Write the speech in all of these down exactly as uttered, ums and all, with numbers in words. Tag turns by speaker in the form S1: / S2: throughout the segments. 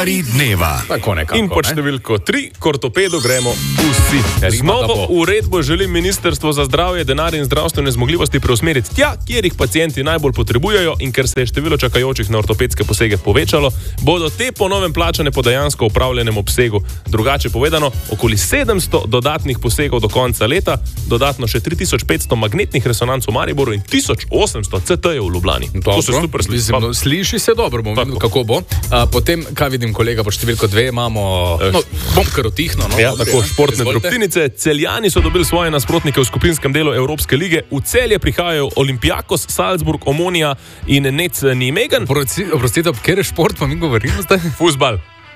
S1: Stvari dneva.
S2: Tako nekako,
S3: In pod številko tri, k ortopedu gremo vsi. Z novo uredbo želi Ministrstvo za zdravje denar in zdravstvene zmogljivosti preusmeriti tja, kjer jih pacienti najbolj potrebujejo, in ker se je število čakajočih na ortopedske posege povečalo, bodo te po novem plačane po dejansko upravljenem obsegu. Drugače povedano, okoli sedemsto dodatnih posegov do konca leta, dodatno še tri tisoč petsto magnetnih resonanc v Mariboru in tisoč osemsto C T-jev v Ljubljani.
S2: Dobro,
S3: to se super sliši.
S2: Mislim, sliši se dobro, bom videl, kako bo. A, potem, kaj vidim, kolega, po številko dve imamo, no, bom kar utihno. No,
S3: ja,
S2: dobri,
S3: tako,
S2: ne?
S3: športne
S2: Izvolite.
S3: drobtinice. Celjani so dobili svoje nasprotnike v skupinskem delu Evropske lige. V Celje prihajajo Olympiakos, Salzburg, Omonia in Nec Nijmegen.
S2: Oprostite, kjer je šport, pa mi govorimo zdaj?
S3: Fuzbal.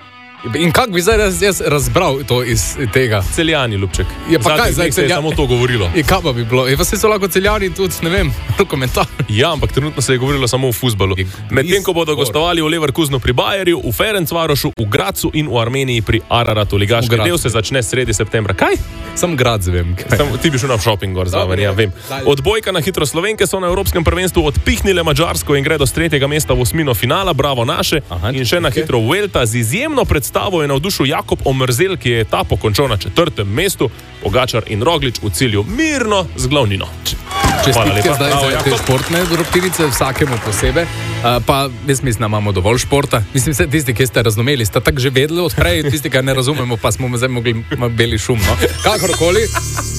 S2: In kako bi zdaj jaz, jaz razbral to iz tega?
S3: Celjani, Ljubček.
S2: Ja, pa kaj, zdaj
S3: se je
S2: Celja-
S3: samo to govorilo.
S2: In kaj pa bi bilo? Je pa se so lahko Celjani tudi, ne vem, komentar.
S3: Ja, ampak trenutno se je govorilo samo o fuzbalu. Medtem ko bodo gostovali v Leverkusenu pri Bayerju, v Ferencvarošu, v Gracu in v Armeniji pri Araratu. Ligaški del se začne sredi septembra. Kaj?
S2: Sam Graz vem.
S3: Sam, ti bi šel na shopping gor zraven, ja, vem. Odbojka na hitro Slovenke so na Evropskem prvenstvu odpihnile Madžarsko in gredo s tretjega mesta v osmino finala, bravo naše.
S2: Aha,
S3: in še na
S2: okay.
S3: hitro Vuelta z izjemno predstavo je navdušil Jakob Omrzel, ki je etapo končal na četrtem mestu, Pogačar in Roglič v cilju mirno z glavnino.
S2: Čestitke zdaj
S3: Bravo,
S2: za te
S3: Jakob.
S2: športne drobtinice, vsakemu posebej. Uh, pa jaz mislim, da imamo dovolj športa. Mislim, se tisti, ki ste razumeli, ste tako že vedeli odprej, tisti, ki ne razumemo, pa smo zdaj mogli beli šum. No? Kakorkoli.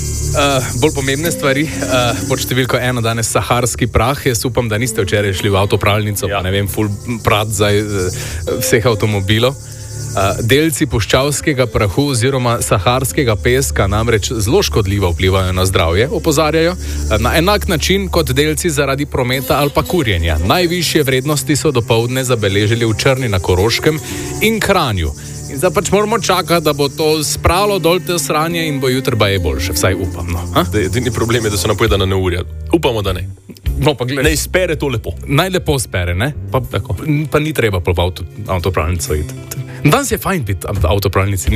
S2: Uh, bolj pomembne stvari, uh, pod številko ena danes saharski prah. Jaz upam, da niste včeraj šli v avtopralnico, ja. Pa ne vem, full prat za uh, vseh avtomobilov. Uh, delci puščavskega prahu oziroma saharskega peska namreč zelo škodljivo vplivajo na zdravje, opozarjajo, uh, na enak način kot delci zaradi prometa ali pa kurjenja. Najvišje vrednosti so dopoldne zabeležili v Črni na Koroškem in Kranju. In zdaj pač moramo čakati, da bo to spravilo dol te sranje in bo jutri baje boljše, vsaj upam. No.
S3: Edini problem je, da so napovedana neurja. Upamo, da ne.
S2: No, pa gled,
S3: Ne izpere to lepo.
S2: naj lepo spere, ne? Pa,
S3: Tako.
S2: pa ni treba po avto, avtopralnico iti. Danes je fajn biti v avtopralnici.